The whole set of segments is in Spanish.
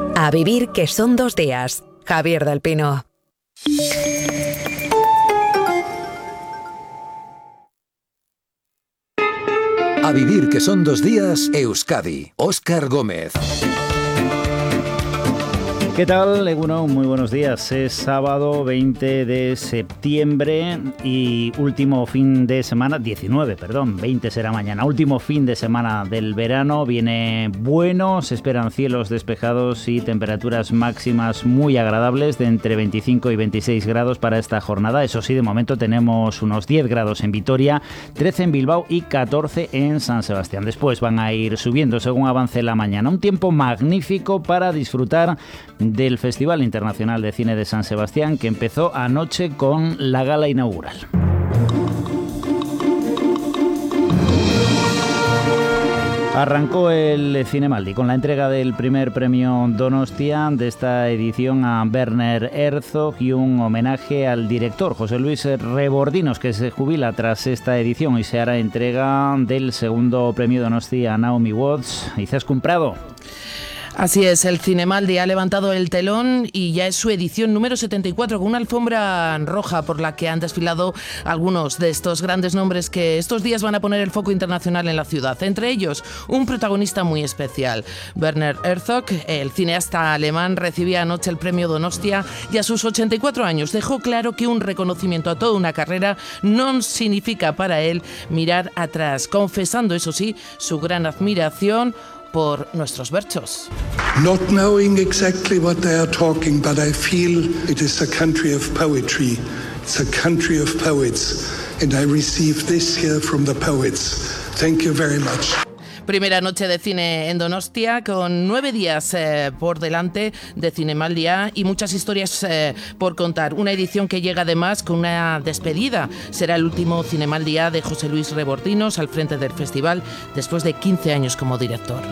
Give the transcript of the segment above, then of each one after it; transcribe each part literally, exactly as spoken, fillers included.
A vivir que son dos días. Javier del Pino. A vivir que son dos días, Euskadi. Óscar Gómez. ¿Qué tal, Egunon? Muy buenos días. Es sábado veinte de septiembre y último fin de semana, diecinueve, perdón, veinte será mañana. Último fin de semana del verano. Viene bueno, se esperan cielos despejados y temperaturas máximas muy agradables de entre veinticinco y veintiséis grados para esta jornada. Eso sí, de momento tenemos unos diez grados en Vitoria, trece en Bilbao y catorce en San Sebastián. Después van a ir subiendo según avance la mañana. Un tiempo magnífico para disfrutar del Festival Internacional de Cine de San Sebastián, que empezó anoche con la gala inaugural. Arrancó el Cinemaldi con la entrega del primer premio Donostia de esta edición a Werner Herzog y un homenaje al director José Luis Rebordinos, que se jubila tras esta edición, y se hará entrega del segundo premio Donostia a Naomi Watts. Izaskun Prado. Así es, el Cinemaldi ha levantado el telón y ya es su edición número setenta y cuatro, con una alfombra roja por la que han desfilado algunos de estos grandes nombres que estos días van a poner el foco internacional en la ciudad. Entre ellos, un protagonista muy especial. Werner Herzog, el cineasta alemán, recibía anoche el premio Donostia y a sus ochenta y cuatro años dejó claro que un reconocimiento a toda una carrera no significa para él mirar atrás, confesando, eso sí, su gran admiración por nuestros berchos. Not knowing exactly what they are talking, but I feel it is a country of poetry. It's a country of poets, and I receive this here from the poets. Thank you very much. Primera noche de cine en Donostia, con nueve días eh, por delante de Cinemaldi y muchas historias eh, por contar. Una edición que llega además con una despedida. Será el último Cinemaldi de José Luis Rebordinos al frente del festival después de quince años como director.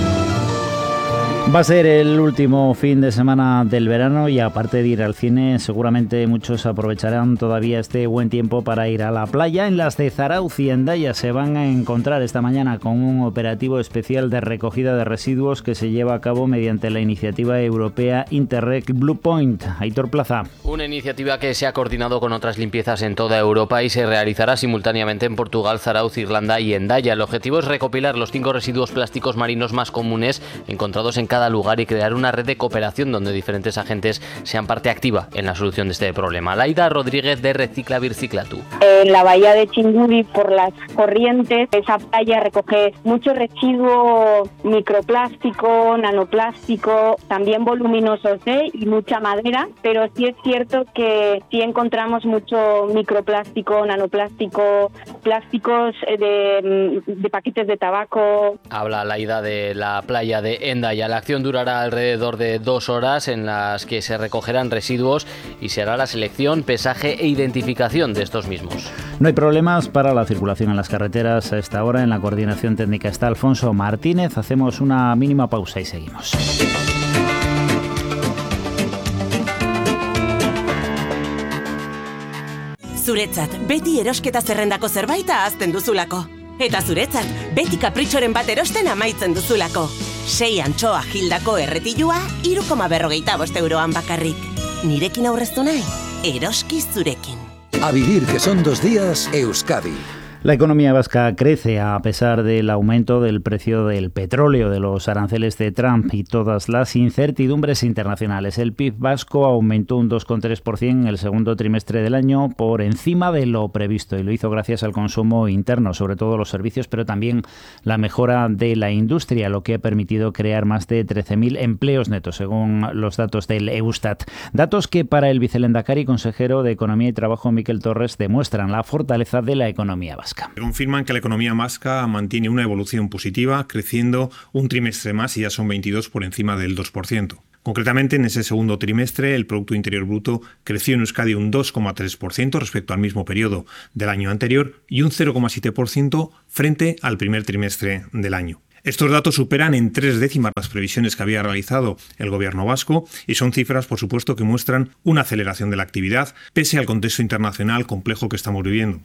Va a ser el último fin de semana del verano y aparte de ir al cine, seguramente muchos aprovecharán todavía este buen tiempo para ir a la playa. En las de Zarautz y Hendaya se van a encontrar esta mañana con un operativo especial de recogida de residuos que se lleva a cabo mediante la iniciativa europea Interreg Blue Point. Aitor Plaza. Una iniciativa que se ha coordinado con otras limpiezas en toda Europa y se realizará simultáneamente en Portugal, Zarautz, Irlanda y Hendaya. El objetivo es recopilar los cinco residuos plásticos marinos más comunes encontrados en cada cada lugar y crear una red de cooperación donde diferentes agentes sean parte activa en la solución de este problema. Laida Rodríguez de Recicla Birciclatu. En la bahía de Chinguri, por las corrientes, esa playa recoge mucho residuo microplástico, nanoplástico, también voluminosos ¿eh? y mucha madera, pero sí es cierto que sí encontramos mucho microplástico, nanoplástico, plásticos de, de paquetes de tabaco. Habla Laida de la playa de Hendaya. La acción durará alrededor de dos horas en las que se recogerán residuos y se hará la selección, pesaje e identificación de estos mismos. No hay problemas para la circulación en las carreteras a esta hora. En la coordinación técnica está Alfonso Martínez. Hacemos una mínima pausa y seguimos. Zuretzat, beti erosketa zerrendako zerbait ahazten duzulako. Eta zuretzat, beti kapritxoren bat erosten amaitzen duzulako. Sei antxoa gildako erretilua, hiru koma berrogeita bost euroan bakarrik. Nirekin aurreztu nahi, eroski zurekin. A vivir que son dos días, Euskadi. La economía vasca crece a pesar del aumento del precio del petróleo, de los aranceles de Trump y todas las incertidumbres internacionales. El P I B vasco aumentó un dos coma tres por ciento en el segundo trimestre del año, por encima de lo previsto, y lo hizo gracias al consumo interno, sobre todo los servicios, pero también la mejora de la industria, lo que ha permitido crear más de trece mil empleos netos, según los datos del Eustat. Datos que para el vicelendakari consejero de Economía y Trabajo, Miquel Torres, demuestran la fortaleza de la economía vasca. Confirman que la economía vasca mantiene una evolución positiva, creciendo un trimestre más y ya son veintidós por encima del dos por ciento. Concretamente, en ese segundo trimestre, el Producto Interior Bruto creció en Euskadi un dos coma tres por ciento respecto al mismo periodo del año anterior y un cero coma siete por ciento frente al primer trimestre del año. Estos datos superan en tres décimas las previsiones que había realizado el gobierno vasco y son cifras, por supuesto, que muestran una aceleración de la actividad pese al contexto internacional complejo que estamos viviendo.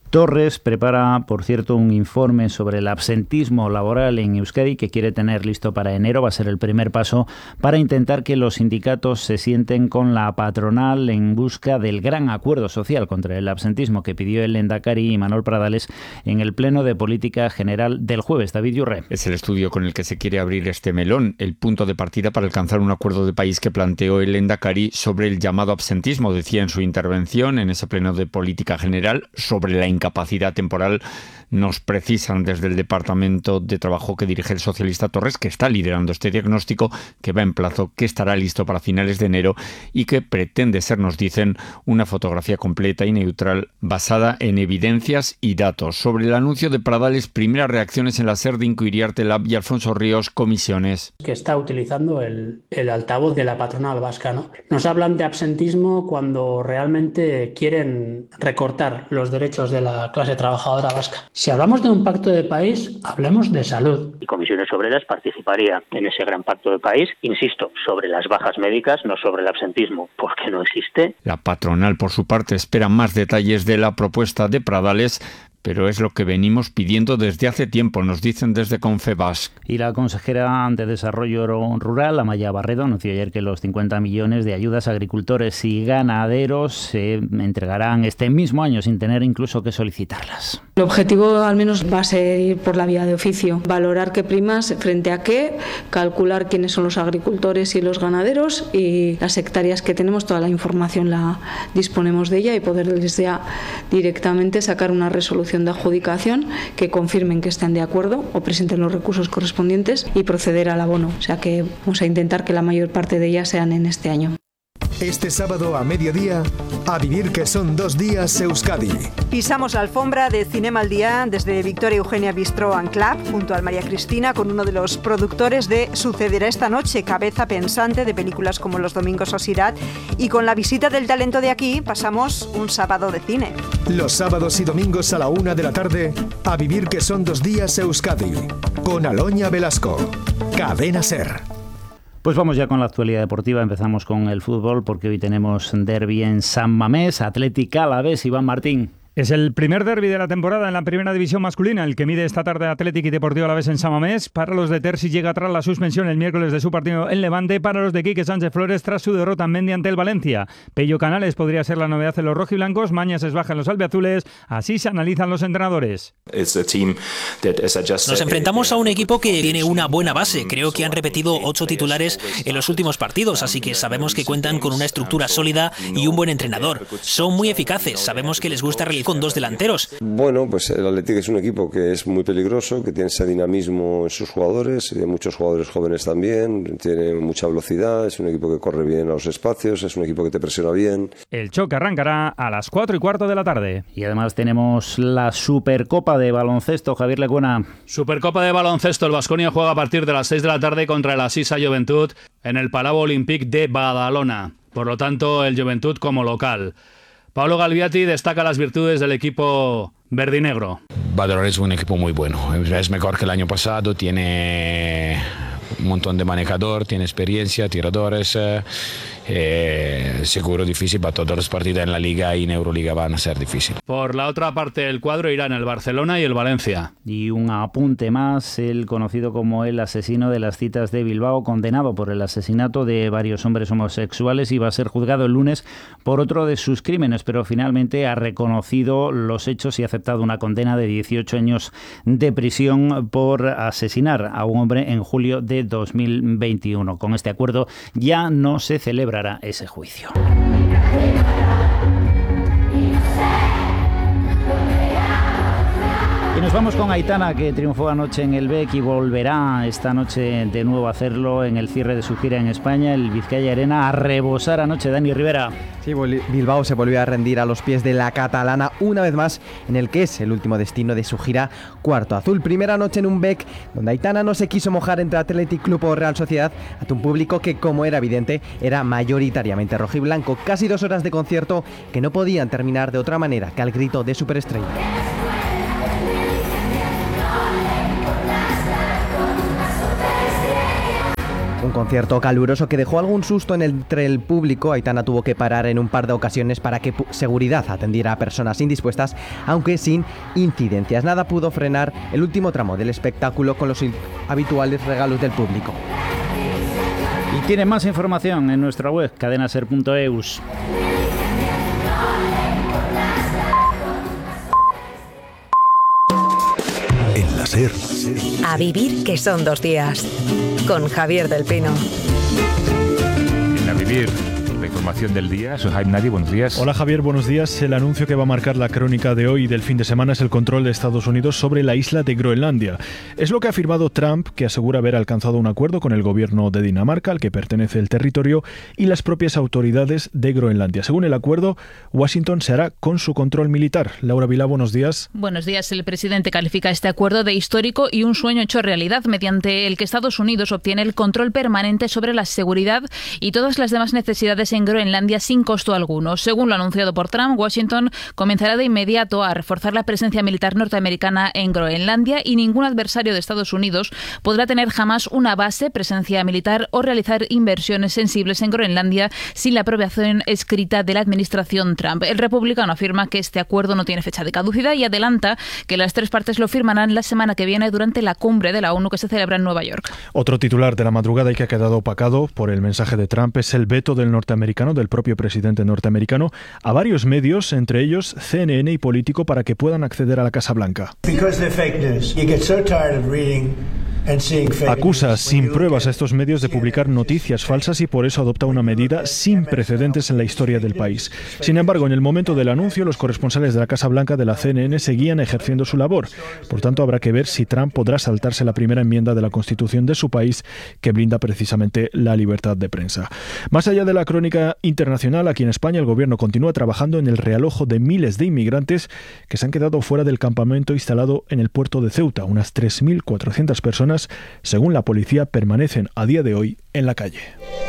Torres prepara, por cierto, un informe sobre el absentismo laboral en Euskadi que quiere tener listo para enero. Va a ser el primer paso para intentar que los sindicatos se sienten con la patronal en busca del gran acuerdo social contra el absentismo que pidió el Lehendakari Imanol Pradales en el Pleno de Política General del jueves. David Yurre. Es el estudio con el que se quiere abrir este melón, el punto de partida para alcanzar un acuerdo de país que planteó el Lehendakari sobre el llamado absentismo. Decía en su intervención en ese Pleno de Política General sobre la incapacidad temporal. Nos precisan desde el Departamento de Trabajo que dirige el socialista Torres, que está liderando este diagnóstico, que va en plazo, que estará listo para finales de enero y que pretende ser, nos dicen, una fotografía completa y neutral basada en evidencias y datos. Sobre el anuncio de Pradales, primeras reacciones en la SER de Inquiriarte Lab y Alfonso Ríos, comisiones. Que está utilizando el, el altavoz de la patronal vasca, ¿no? Nos hablan de absentismo cuando realmente quieren recortar los derechos de la clase trabajadora vasca. Si hablamos de un pacto de país, hablemos de salud. Y Comisiones Obreras participaría en ese gran pacto de país, insisto, sobre las bajas médicas, no sobre el absentismo, porque no existe. La patronal, por su parte, espera más detalles de la propuesta de Pradales, pero es lo que venimos pidiendo desde hace tiempo, nos dicen desde Confebask. Y la consejera de Desarrollo Rural, Amaya Barredo, anunció ayer que los cincuenta millones de ayudas a agricultores y ganaderos se entregarán este mismo año sin tener incluso que solicitarlas. El objetivo al menos va a ser ir por la vía de oficio, valorar qué primas frente a qué, calcular quiénes son los agricultores y los ganaderos y las hectáreas que tenemos, toda la información la disponemos de ella y poderles ya directamente sacar una resolución de adjudicación que confirmen que están de acuerdo o presenten los recursos correspondientes y proceder al abono. O sea que vamos a intentar que la mayor parte de ellas sean en este año. Este sábado a mediodía, a vivir que son dos días Euskadi. Pisamos la alfombra de Cinema al Día desde Victoria Eugenia Bistro and Club, junto al María Cristina, con uno de los productores de Sucederá esta noche, cabeza pensante de películas como Los Domingos Osirat, y con la visita del talento de aquí pasamos un sábado de cine. Los sábados y domingos a la una de la tarde, a vivir que son dos días Euskadi, con Aloña Velasco. Cadena SER. Pues vamos ya con la actualidad deportiva. Empezamos con el fútbol porque hoy tenemos derbi en San Mamés, Atlético Alavés, Iván Martín. Es el primer derbi de la temporada en la primera división masculina, el que mide esta tarde Athletic y Deportivo Alavés en San Mamés. Para los de Terzi llega tras la suspensión el miércoles de su partido en Levante. Para los de Quique Sánchez Flores tras su derrota en Mendy ante el Valencia. Pello Canales podría ser la novedad en los rojiblancos. Mañas es baja en los albiazules. Así se analizan los entrenadores. Nos enfrentamos a un equipo que tiene una buena base. Creo que han repetido ocho titulares en los últimos partidos, así que sabemos que cuentan con una estructura sólida y un buen entrenador. Son muy eficaces. Sabemos que les gusta realizar con dos delanteros. Bueno, pues el Athletic es un equipo que es muy peligroso, que tiene ese dinamismo en sus jugadores, y muchos jugadores jóvenes también, tiene mucha velocidad, es un equipo que corre bien a los espacios, es un equipo que te presiona bien. El choque arrancará a las cuatro y cuarto de la tarde. Y además tenemos la Supercopa de baloncesto, Javier Lecuona. Supercopa de baloncesto, el Baskonia juega a partir de las seis de la tarde contra el Asisa Joventut en el Palau Olímpic de Badalona. Por lo tanto, el Joventut como local. Pablo Galviati destaca las virtudes del equipo verdinegro. Badalona es un equipo muy bueno, es mejor que el año pasado, tiene un montón de manejador, tiene experiencia, tiradores, eh, seguro difícil para todos los partidos en la Liga y en Euroliga van a ser difíciles. Por la otra parte del cuadro irán el Barcelona y el Valencia. Y un apunte más, el conocido como el asesino de las citas de Bilbao, condenado por el asesinato de varios hombres homosexuales, iba a ser juzgado el lunes por otro de sus crímenes, pero finalmente ha reconocido los hechos y ha aceptado una condena de dieciocho años de prisión por asesinar a un hombre en julio de dos mil veintiuno. Con este acuerdo ya no se celebrará ese juicio. Y nos vamos con Aitana, que triunfó anoche en el B E C y volverá esta noche de nuevo a hacerlo en el cierre de su gira en España, el Vizcaya Arena, a rebosar anoche. Dani Rivera. Sí, Bilbao se volvió a rendir a los pies de la catalana una vez más en el que es el último destino de su gira Cuarto Azul. Primera noche en un B E C donde Aitana no se quiso mojar entre Athletic Club o Real Sociedad ante un público que, como era evidente, era mayoritariamente rojiblanco. Casi dos horas de concierto que no podían terminar de otra manera que al grito de superestrella. Un concierto caluroso que dejó algún susto en el, entre el público. Aitana tuvo que parar en un par de ocasiones para que pu- seguridad atendiera a personas indispuestas, aunque sin incidencias. Nada pudo frenar el último tramo del espectáculo con los habituales regalos del público. Y tiene más información en nuestra web, cadenaser punto eus. En la SER. A vivir que son dos días. Con Javier del Pino. En A Vivir, la información del día. Soy Jaime Nadi, buenos días. Hola Javier, buenos días. El anuncio que va a marcar la crónica de hoy y del fin de semana es el control de Estados Unidos sobre la isla de Groenlandia. Es lo que ha afirmado Trump, que asegura haber alcanzado un acuerdo con el gobierno de Dinamarca, al que pertenece el territorio, y las propias autoridades de Groenlandia. Según el acuerdo, Washington se hará con su control militar. Laura Vilá, buenos días. Buenos días. El presidente califica este acuerdo de histórico y un sueño hecho realidad, mediante el que Estados Unidos obtiene el control permanente sobre la seguridad y todas las demás necesidades en Groenlandia sin costo alguno. Según lo anunciado por Trump, Washington comenzará de inmediato a reforzar la presencia militar norteamericana en Groenlandia y ningún adversario de Estados Unidos podrá tener jamás una base, presencia militar o realizar inversiones sensibles en Groenlandia sin la aprobación escrita de la administración Trump. El republicano afirma que este acuerdo no tiene fecha de caducidad y adelanta que las tres partes lo firmarán la semana que viene durante la cumbre de la ONU que se celebra en Nueva York. Otro titular de la madrugada y que ha quedado opacado por el mensaje de Trump es el veto del norteamericano, del propio presidente norteamericano, a varios medios, entre ellos C N N y Político, para que puedan acceder a la Casa Blanca. Acusa sin pruebas a estos medios de publicar noticias falsas y por eso adopta una medida sin precedentes en la historia del país. Sin embargo, en el momento del anuncio, los corresponsales de la Casa Blanca de la C N N seguían ejerciendo su labor. Por tanto, habrá que ver si Trump podrá saltarse la primera enmienda de la Constitución de su país, que blinda precisamente la libertad de prensa. Más allá de la crónica internacional, aquí en España el gobierno continúa trabajando en el realojo de miles de inmigrantes que se han quedado fuera del campamento instalado en el puerto de Ceuta. Unas tres mil cuatrocientas personas, según la policía, permanecen a día de hoy en la calle.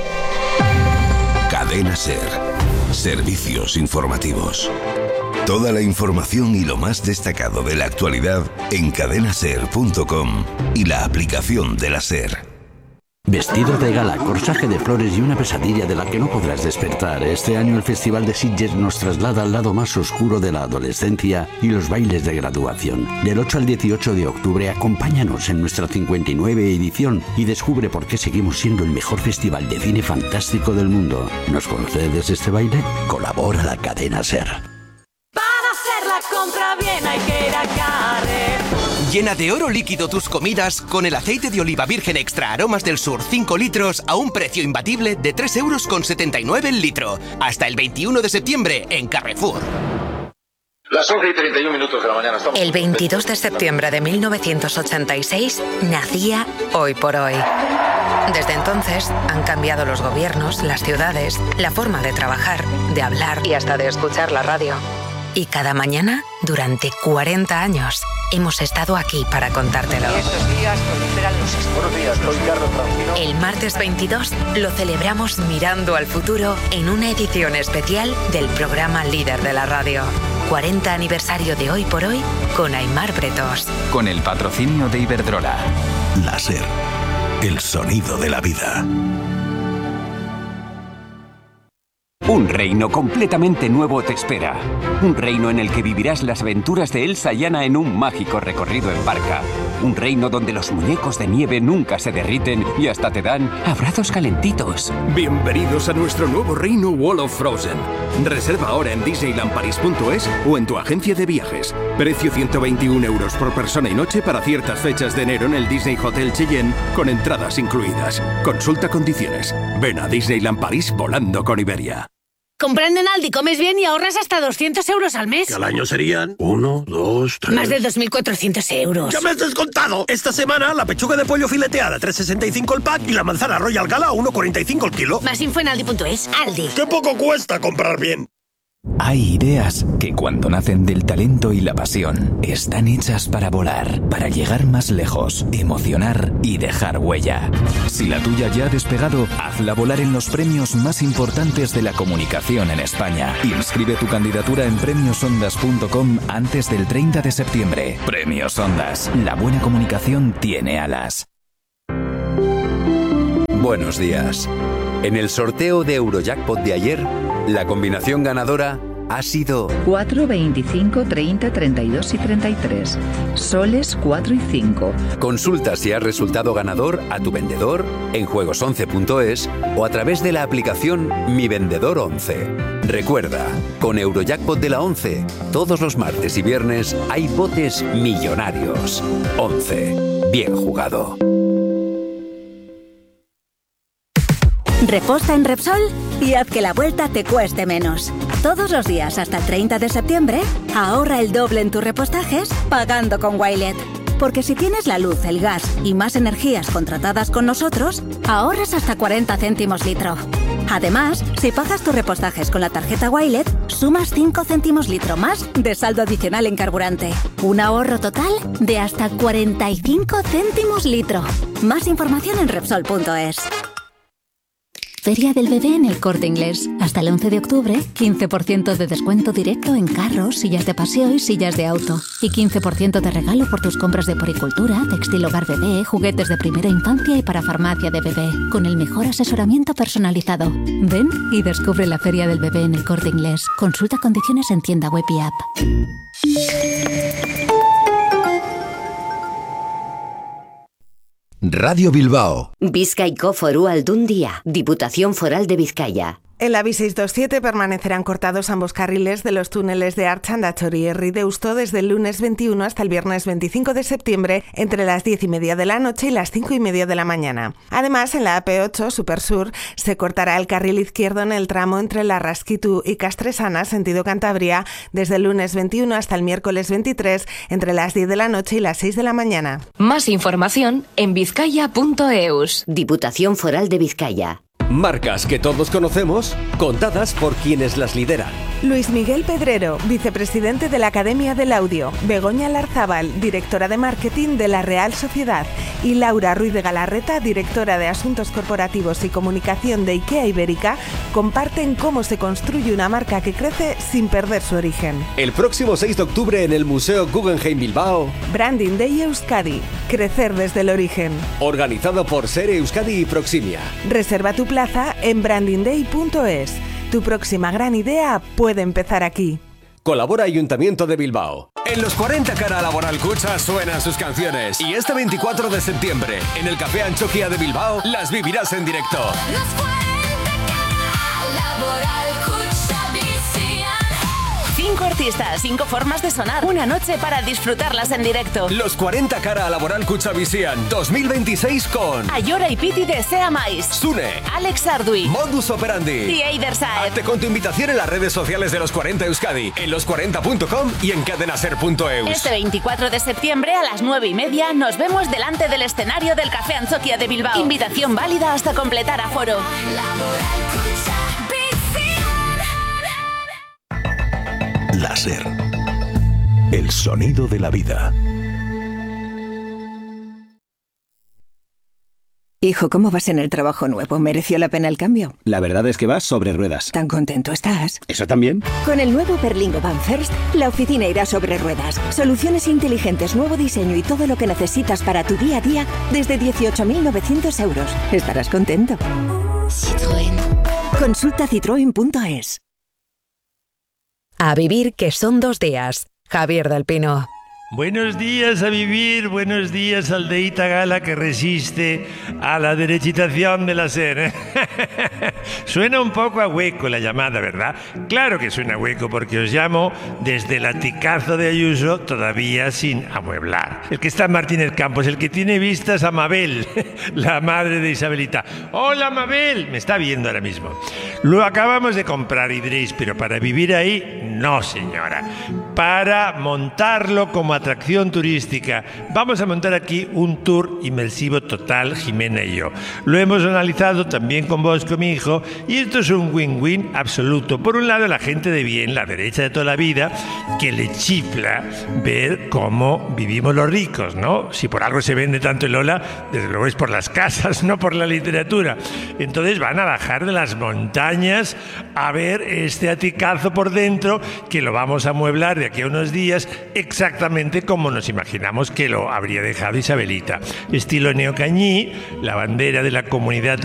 Cadena SER. Servicios informativos. Toda la información y lo más destacado de la actualidad en cadenaser punto com y la aplicación de la SER. Vestido de gala, corsaje de flores y una pesadilla de la que no podrás despertar. Este año el Festival de Sitges nos traslada al lado más oscuro de la adolescencia y los bailes de graduación. Del ocho al dieciocho de octubre, acompáñanos en nuestra cincuenta y nueve edición y descubre por qué seguimos siendo el mejor festival de cine fantástico del mundo. ¿Nos concedes este baile? Colabora la cadena SER. Para hacer la compra bien hay que ir a Carrefour. Llena de oro líquido tus comidas con el aceite de oliva virgen extra aromas del sur cinco litros a un precio imbatible de tres euros con setenta y nueve el litro. Hasta el veintiuno de septiembre en Carrefour. Las once y treinta y un minutos de la mañana. Estamos... El veintidós de septiembre de mil novecientos ochenta y seis nacía Hoy por Hoy. Desde entonces han cambiado los gobiernos, las ciudades, la forma de trabajar, de hablar y hasta de escuchar la radio. Y cada mañana, durante cuarenta años, hemos estado aquí para contártelo. El martes veintidós lo celebramos mirando al futuro en una edición especial del programa líder de la radio. cuarenta aniversario de Hoy por Hoy con Aimar Bretos. Con el patrocinio de Iberdrola. La SER. El sonido de la vida. Un reino completamente nuevo te espera. Un reino en el que vivirás las aventuras de Elsa y Anna en un mágico recorrido en barca. Un reino donde los muñecos de nieve nunca se derriten y hasta te dan abrazos calentitos. Bienvenidos a nuestro nuevo reino Wall of Frozen. Reserva ahora en disneyland paris punto es o en tu agencia de viajes. Precio ciento veintiún euros por persona y noche para ciertas fechas de enero en el Disney Hotel Cheyenne con entradas incluidas. Consulta condiciones. Ven a Disneyland París volando con Iberia. Comprando en Aldi comes bien y ahorras hasta doscientos euros al mes. Que al año serían uno, dos, tres... Más de dos mil cuatrocientos euros. ¡Ya me has descontado! Esta semana la pechuga de pollo fileteada tres sesenta y cinco el pack y la manzana Royal Gala a uno cuarenta y cinco el kilo. Más info en aldi punto es. Aldi. ¡Qué poco cuesta comprar bien! Hay ideas que cuando nacen del talento y la pasión están hechas para volar, para llegar más lejos, emocionar y dejar huella. Si la tuya ya ha despegado, hazla volar en los premios más importantes de la comunicación en España. Inscribe tu candidatura en premios ondas punto com antes del treinta de septiembre. Premios Ondas. La buena comunicación tiene alas. Buenos días. En el sorteo de Eurojackpot de ayer, la combinación ganadora ha sido cuatro, veinticinco, treinta, treinta y dos y treinta y tres. Soles cuatro y cinco. Consulta si has resultado ganador a tu vendedor en juegos once punto es o a través de la aplicación Mi Vendedor once. Recuerda, con Eurojackpot de la once, todos los martes y viernes hay botes millonarios. once. Bien jugado. Reposta en Repsol y haz que la vuelta te cueste menos. Todos los días hasta el treinta de septiembre, ahorra el doble en tus repostajes pagando con Wilet. Porque si tienes la luz, el gas y más energías contratadas con nosotros, ahorras hasta cuarenta céntimos litro. Además, si pagas tus repostajes con la tarjeta Wilet, sumas cinco céntimos litro más de saldo adicional en carburante. Un ahorro total de hasta cuarenta y cinco céntimos litro. Más información en Repsol punto es. Feria del Bebé en El Corte Inglés. Hasta el once de octubre, quince por ciento de descuento directo en carros, sillas de paseo y sillas de auto. Y quince por ciento de regalo por tus compras de poricultura, textil hogar bebé, juguetes de primera infancia y para farmacia de bebé. Con el mejor asesoramiento personalizado. Ven y descubre la Feria del Bebé en El Corte Inglés. Consulta condiciones en tienda web y app. Radio Bilbao. Bizkaiko Foru Aldundia, Diputación Foral de Vizcaya. En la B seiscientos veintisiete permanecerán cortados ambos carriles de los túneles de Artxanda-Txori y Rideusto desde el lunes veintiuno hasta el viernes veinticinco de septiembre entre las diez y media de la noche y las cinco y media de la mañana. Además, en la A P ocho Supersur se cortará el carril izquierdo en el tramo entre Larraskitu y Castresana, sentido Cantabria, desde el lunes veintiuno hasta el miércoles veintitrés entre las diez de la noche y las seis de la mañana. Más información en bizkaia punto eus. Diputación Foral de Vizcaya. Marcas que todos conocemos, contadas por quienes las lideran. Luis Miguel Pedrero, vicepresidente de la Academia del Audio, Begoña Larzábal, directora de marketing de la Real Sociedad, y Laura Ruiz de Galarreta, directora de Asuntos Corporativos y Comunicación de IKEA Ibérica, comparten cómo se construye una marca que crece sin perder su origen. El próximo seis de octubre en el Museo Guggenheim Bilbao. Branding Day Euskadi, crecer desde el origen. Organizado por Sere Euskadi y Proximia. Reserva tu plaza en branding day punto es. Tu próxima gran idea puede empezar aquí. Colabora Ayuntamiento de Bilbao. En los cuarenta Cara Laboral Cucha suenan sus canciones. Y este veinticuatro de septiembre, en el Café Anchoquia de Bilbao, las vivirás en directo. Los cuarenta Cara Laboral Cucha Visian. Cinco artistas, cinco formas de sonar. Una noche para disfrutarlas en directo. Los cuarenta Cara Laboral Cucha Visian dos mil veintiséis con Ayora y Piti de Sea Mais, Sune, Alex Ardui, Modus Operandi y Eider Saeb. Hazte con tu invitación en las redes sociales de Los cuarenta Euskadi, en los cuarenta punto com y en cadenaser punto eus. Este veinticuatro de septiembre a las nueve y media nos vemos delante del escenario del Café Anchoquia de Bilbao. Invitación válida hasta completar aforo. La SER. El sonido de la vida. Hijo, ¿cómo vas en el trabajo nuevo? ¿Mereció la pena el cambio? La verdad es que vas sobre ruedas. ¿Tan contento estás? ¿Eso también? Con el nuevo Berlingo Van First, la oficina irá sobre ruedas. Soluciones inteligentes, nuevo diseño y todo lo que necesitas para tu día a día desde dieciocho mil novecientos euros. Estarás contento. Citroën. Consulta citroen punto es. A vivir que son dos días. Javier del Pino. Buenos días a vivir, buenos días aldeíta gala que resiste a la derechitación de la SER. ¿eh? Suena un poco a hueco la llamada, ¿verdad? Claro que suena a hueco porque os llamo desde el aticazo de Ayuso todavía sin amueblar. El que está en Martínez Campos, el que tiene vistas a Mabel, la madre de Isabelita. ¡Hola Mabel! Me está viendo ahora mismo. Lo acabamos de comprar y diréis, pero para vivir ahí, no señora. Para montarlo como atracción turística. Vamos a montar aquí un tour inmersivo total, Jimena y yo. Lo hemos analizado también con vos, con mi hijo, y esto es un win-win absoluto. Por un lado, la gente de bien, la derecha de toda la vida, que le chifla ver cómo vivimos los ricos, ¿no? Si por algo se vende tanto el Ola, desde luego es por las casas, no por la literatura. Entonces van a bajar de las montañas a ver este aticazo por dentro, que lo vamos a amueblar de aquí a unos días exactamente como nos imaginamos que lo habría dejado Isabelita. Estilo neocañí, la bandera de la comunidad